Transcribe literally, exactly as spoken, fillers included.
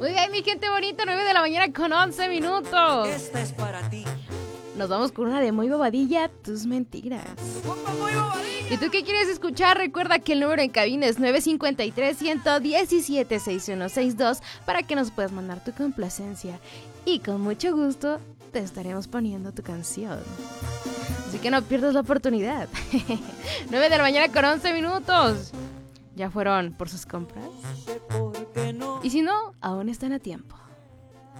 Muy bien, mi gente bonita, nueve de la mañana con once minutos. Esta es para ti. Nos vamos con una de Muy Bobadilla, Tus Mentiras. ¿Y tú qué quieres escuchar? Recuerda que el número en cabina es nueve cinco tres, uno uno siete, seis uno seis dos para que nos puedas mandar tu complacencia. Y con mucho gusto te estaremos poniendo tu canción. Así que no pierdas la oportunidad. nueve de la mañana con once minutos. ¿Ya fueron por sus compras? Y si no, aún están a tiempo.